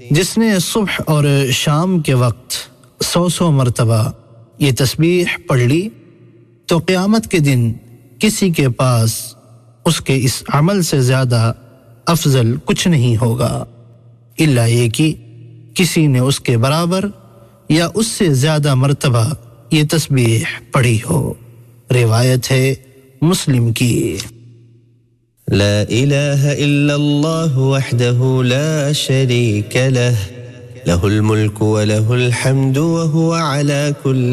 जिसने सुबह और शाम के वक्त 100 मरतबा ये तस्बीह पढ़ ली तो क़यामत के दिन किसी के पास उसके इस अमल से ज़्यादा अफजल कुछ नहीं होगा, इल्ला ये कि किसी ने उसके बराबर या उससे ज़्यादा मरतबा ये तस्बीह पढ़ी हो। रिवायत है मुस्लिम की। ला इलाहा इल्लल्लाह वहदहु ला शरीक लह, लहुल मुल्कु व लहुल हम्दु व हुवा अला कुल्लि